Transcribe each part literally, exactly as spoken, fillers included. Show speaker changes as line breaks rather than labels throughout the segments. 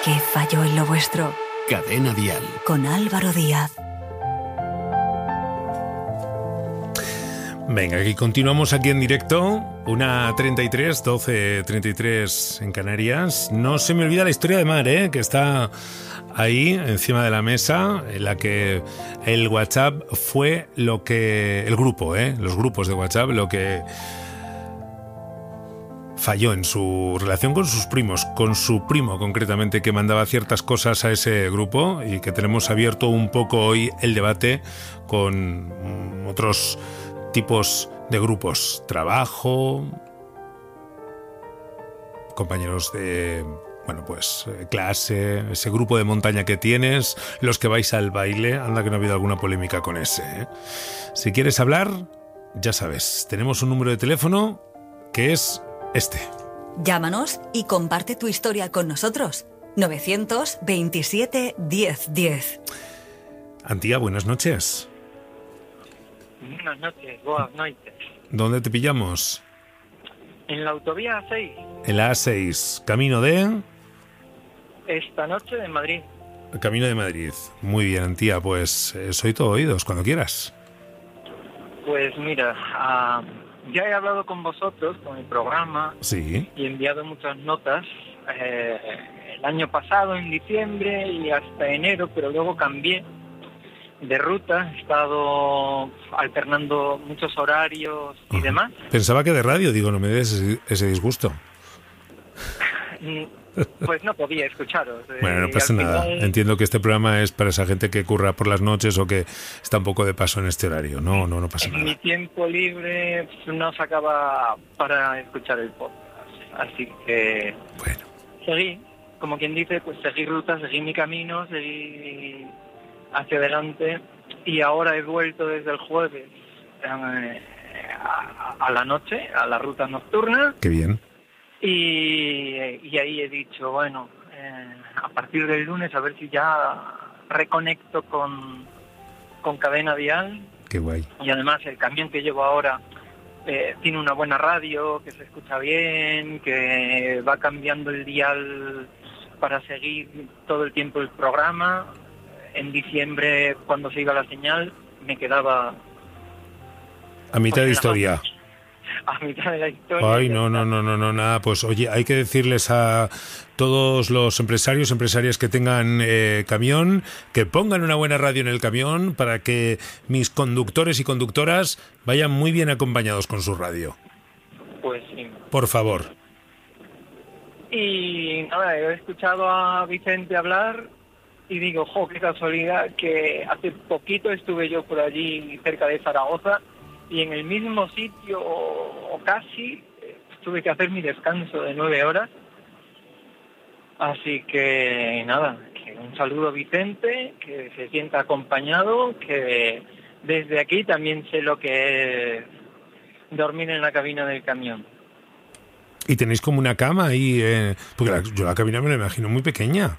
¿Qué falló en lo vuestro?
Cadena Dial.
Con Álvaro Díaz.
Venga, aquí continuamos aquí en directo, una treinta y tres, doce treinta y tres en Canarias. No se me olvida la historia de Mar, ¿eh? Que está ahí encima de la mesa, en la que el WhatsApp fue lo que... El grupo, ¿eh? Los grupos de WhatsApp, lo que falló en su relación con sus primos, con su primo concretamente, que mandaba ciertas cosas a ese grupo, y que tenemos abierto un poco hoy el debate con otros tipos de grupos, trabajo, compañeros de, bueno, pues clase, ese grupo de montaña que tienes, los que vais al baile. Anda que no ha habido alguna polémica con ese, ¿eh? Si quieres hablar, ya sabes, tenemos un número de teléfono que es este.
Llámanos y comparte tu historia con nosotros. novecientos veintisiete diez diez.
Antía, buenas noches.
Buenas noches, buenas noches.
¿Dónde te pillamos?
En la autovía A seis.
En la A seis, camino de...
Esta noche de Madrid.
Camino de Madrid. Muy bien, Antía, pues eh, soy todo oídos, cuando quieras.
Pues mira, uh, ya he hablado con vosotros, con el programa.
Sí.
Y he enviado muchas notas eh, el año pasado, en diciembre, y hasta enero, pero luego cambié de ruta, he estado alternando muchos horarios y
Ajá.
demás.
Pensaba que de radio, digo, no me des ese, ese disgusto.
Pues no podía escucharos.
Bueno, no
eh,
pasa nada.
final...
Entiendo que este programa es para esa gente que curra por las noches o que está un poco de paso en este horario. No, no, no pasa
en
nada.
mi tiempo libre no sacaba para escuchar el podcast. Así que
Bueno.
seguí, como quien dice, pues seguí ruta, seguí mi camino, seguí hacia adelante, y ahora he vuelto desde el jueves eh, a, a la noche, a la ruta nocturna.
Qué bien.
Y, y ahí he dicho, bueno, eh, a partir del lunes a ver si ya reconecto con, con Cadena Dial.
Qué guay.
Y además el camión que llevo ahora eh, tiene una buena radio, que se escucha bien, que va cambiando el dial para seguir todo el tiempo el programa. En diciembre, cuando se iba la señal, me quedaba...
A mitad de historia.
A mitad de la historia.
Ay, no, no, no, no, no, nada. Pues oye, hay que decirles a todos los empresarios, empresarias que tengan eh, camión, que pongan una buena radio en el camión para que mis conductores y conductoras vayan muy bien acompañados con su radio.
Pues sí.
Por favor.
Y nada, he escuchado a Vicente hablar y digo, jo, qué casualidad que hace poquito estuve yo por allí cerca de Zaragoza, y en el mismo sitio, o casi, tuve que hacer mi descanso de nueve horas. Así que nada, que un saludo a Vicente, que se sienta acompañado, que desde aquí también sé lo que es dormir en la cabina del camión.
Y tenéis como una cama ahí, eh, porque la, yo la cabina me la imagino muy pequeña.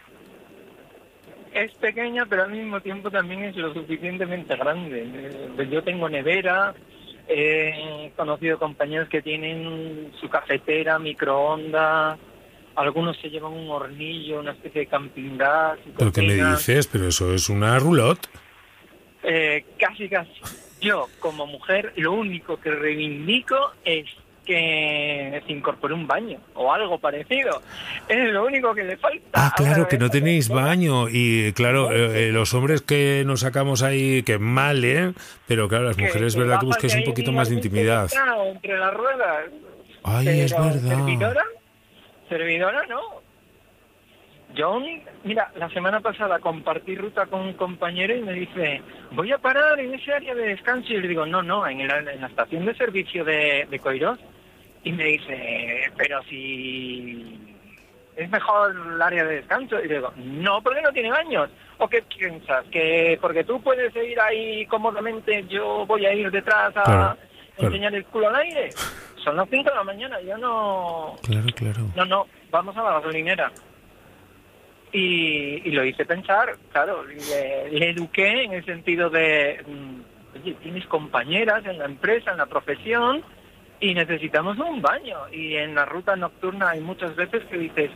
Es pequeña, pero al mismo tiempo también es lo suficientemente grande. Yo tengo nevera, he conocido compañeros que tienen su cafetera, microondas, algunos se llevan un hornillo, una especie de camping gas.
¿Pero qué me dices? Pero eso es una roulotte.
Eh, casi, casi. Yo, como mujer, lo único que reivindico es que se incorpore un baño o algo parecido. Es lo único que le falta.
Ah, claro,
Ahora,
que no
¿eh?
tenéis baño. Y claro, eh, eh, los hombres que nos sacamos ahí, que mal, ¿eh? Pero claro, las mujeres es verdad que busquéis un poquito más de intimidad.
Entre las ruedas.
Ay,
Pero
es verdad.
Servidora, servidora no. Yo, mira, la semana pasada compartí ruta con un compañero y me dice, voy a parar en ese área de descanso. Y le digo, no, no, en la, en la estación de servicio de, de Coirós. Y me dice, pero si es mejor el área de descanso. Y le digo, no, porque no tiene baños. ¿O qué piensas? ¿Que porque tú puedes ir ahí cómodamente, yo voy a ir detrás a
Claro,
enseñar
claro.
el culo al aire? Son las cinco de la mañana, yo no...
Claro, claro.
No, no, vamos a la gasolinera. Y, y lo hice pensar, claro, le, le eduqué en el sentido de, mm, oye, tienes compañeras en la empresa, en la profesión, y necesitamos un baño. Y en la ruta nocturna hay muchas veces que dices,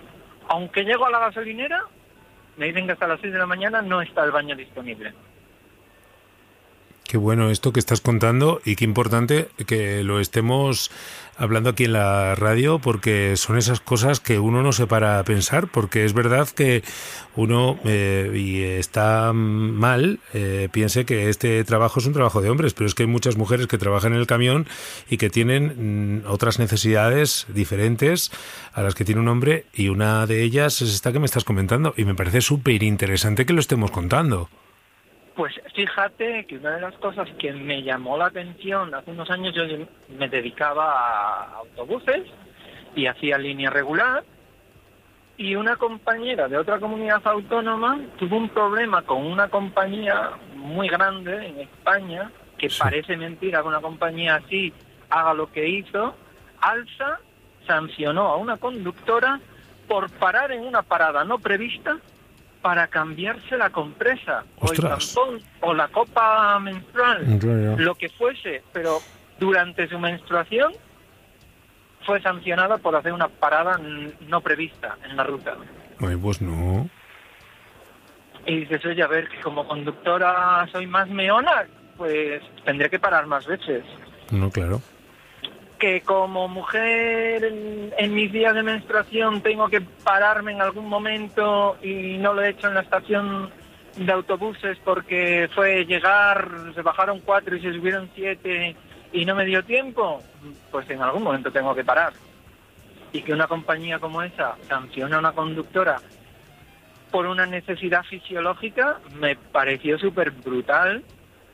Aunque llego a la gasolinera, me dicen que hasta las seis de la mañana no está el baño disponible.
Qué bueno esto que estás contando y qué importante que lo estemos hablando aquí en la radio, porque son esas cosas que uno no se para a pensar, porque es verdad que uno, eh, y está mal, eh, piense que este trabajo es un trabajo de hombres, pero es que hay muchas mujeres que trabajan en el camión y que tienen mm, otras necesidades diferentes a las que tiene un hombre, y una de ellas es esta que me estás comentando, y me parece súper interesante que lo estemos contando.
Pues fíjate que una de las cosas que me llamó la atención, hace unos años yo me dedicaba a autobuses y hacía línea regular, y una compañera de otra comunidad autónoma tuvo un problema con una compañía muy grande en España, que sí. Parece mentira que una compañía así haga lo que hizo. Alsa sancionó a una conductora por parar en una parada no prevista para cambiarse la compresa,
¡ostras!,
o el tampón, o la copa menstrual,
claro,
lo que fuese, pero durante su menstruación fue sancionada por hacer una parada no prevista en la ruta.
Ay, pues no.
Y dices, oye, a ver, que como conductora soy más meona, pues tendré que parar más veces.
No, claro.
Que como mujer en, en mis días de menstruación tengo que pararme en algún momento y no lo he hecho en la estación de autobuses porque fue llegar, se bajaron cuatro y se subieron siete y no me dio tiempo, pues en algún momento tengo que parar. Y que una compañía como esa sanciona a una conductora por una necesidad fisiológica me pareció súper brutal.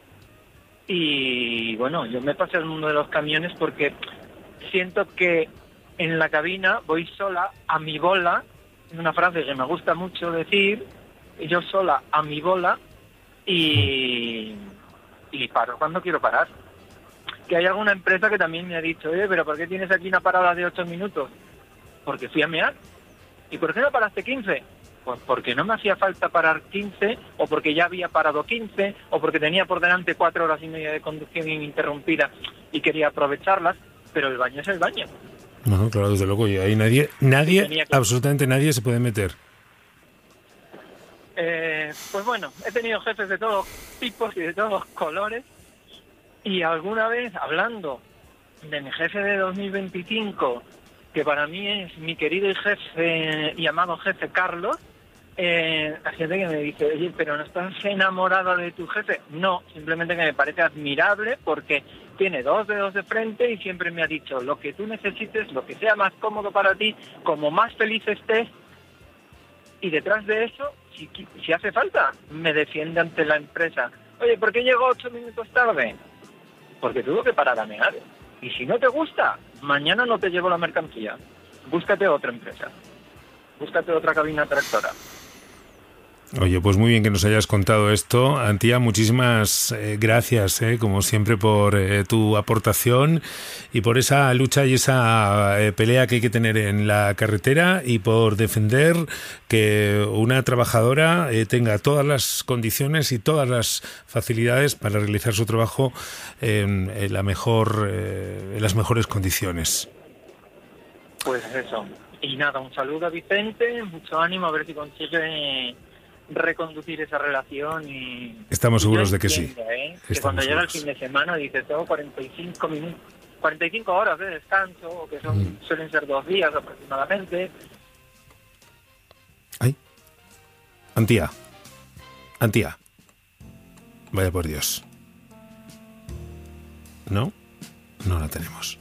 Y bueno, yo me pasé al mundo de los camiones porque siento que en la cabina voy sola a mi bola, es una frase que me gusta mucho decir, yo sola a mi bola, y, y paro cuando quiero parar. Que hay alguna empresa que también me ha dicho, oye, pero ¿por qué tienes aquí una parada de ocho minutos? Porque fui a mear. ¿Y por qué no paraste quince? Pues porque no me hacía falta parar quince, o porque ya había parado quince, o porque tenía por delante cuatro horas y media de conducción ininterrumpida y quería aprovecharlas, pero el baño es el baño.
No, claro, desde luego, y ahí nadie, nadie,
que...
absolutamente nadie se puede meter.
Eh, pues bueno, he tenido jefes de todos tipos y de todos colores, y alguna vez, hablando de mi jefe de dos mil veinticinco, que para mí es mi querido y jefe y amado jefe Carlos, eh, hay gente que me dice, oye, pero ¿no estás enamorada de tu jefe? No, simplemente que me parece admirable porque tiene dos dedos de frente y siempre me ha dicho, lo que tú necesites, lo que sea más cómodo para ti, como más feliz estés, y detrás de eso, si, si hace falta, me defiende ante la empresa. Oye, ¿por qué llegó ocho minutos tarde? Porque tuvo que parar a mear. Y si no te gusta, mañana no te llevo la mercancía. Búscate otra empresa. Búscate otra cabina tractora.
Oye, pues muy bien que nos hayas contado esto. Antía, muchísimas eh, gracias, eh, como siempre, por eh, tu aportación y por esa lucha y esa eh, pelea que hay que tener en la carretera, y por defender que una trabajadora eh, tenga todas las condiciones y todas las facilidades para realizar su trabajo en, en la mejor, eh, en las mejores condiciones.
Pues eso. Y nada, un saludo a Vicente, mucho ánimo, a ver si consigue reconducir esa relación. Y
estamos seguros de que
entiendo,
sí.
¿eh? Que cuando llega el fin de semana dices, tengo cuarenta y cinco minutos, cuarenta y cinco horas de descanso, que son mm. suelen ser dos días aproximadamente.
Ay, Antía, Antía, vaya por Dios. ¿No? No la tenemos.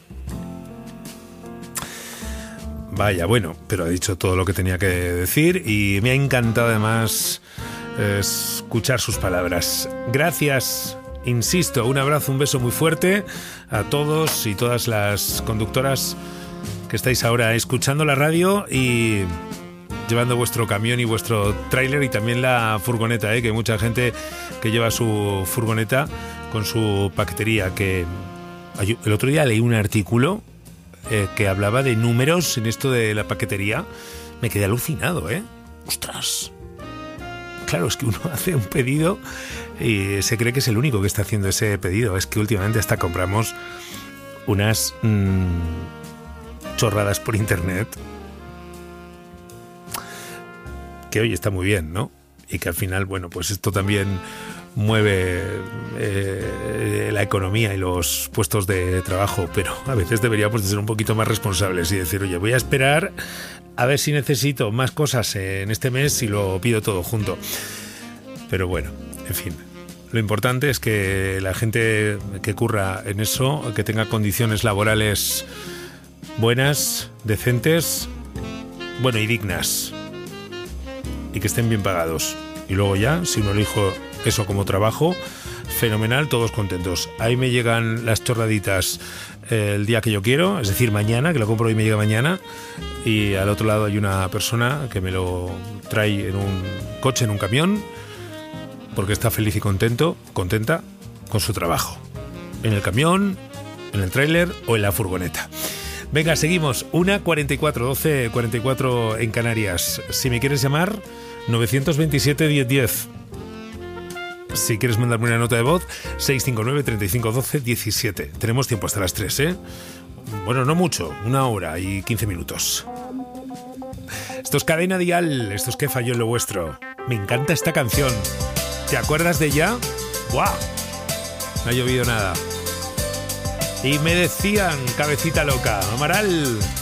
Vaya, bueno, pero ha dicho todo lo que tenía que decir y me ha encantado además eh, escuchar sus palabras. Gracias, insisto, un abrazo, un beso muy fuerte a todos y todas las conductoras que estáis ahora escuchando la radio y llevando vuestro camión y vuestro tráiler, y también la furgoneta, ¿eh? Que hay mucha gente que lleva su furgoneta con su paquetería. Que el otro día leí un artículo Eh, que hablaba de números en esto de la paquetería. Me quedé alucinado, ¿eh? ¡Ostras! Claro, es que uno hace un pedido y se cree que es el único que está haciendo ese pedido. Es que últimamente hasta compramos unas mmm, chorradas por internet. que hoy está muy bien, ¿no? Y que al final, bueno, pues esto también mueve eh, la economía y los puestos de trabajo, pero a veces deberíamos de ser un poquito más responsables y decir, oye, voy a esperar a ver si necesito más cosas en este mes y lo pido todo junto. Pero bueno, en fin, lo importante es que la gente que curra en eso, que tenga condiciones laborales buenas, decentes, bueno, y dignas, y que estén bien pagados. Y luego ya, si uno elige eso como trabajo, fenomenal, todos contentos. Ahí me llegan las chorraditas eh, el día que yo quiero, es decir, mañana, que lo compro y me llega mañana, y al otro lado hay una persona que me lo trae en un coche, en un camión, porque está feliz y contento, contenta con su trabajo. En el camión, en el tráiler o en la furgoneta. Venga, seguimos. una cuarenta y cuatro, doce cuarenta y cuatro en Canarias. Si me quieres llamar, nueve dos siete, diez diez. Si quieres mandarme una nota de voz, seis cinco nueve, treinta y cinco, doce, diecisiete. Tenemos tiempo hasta las tres, ¿eh? Bueno, no mucho, una hora y quince minutos. Esto es Cadena Dial, esto es Que Falló en lo Vuestro. Me encanta esta canción. ¿Te acuerdas de ella? ¡Buah! No ha llovido nada. Y me decían, cabecita loca, Amaral.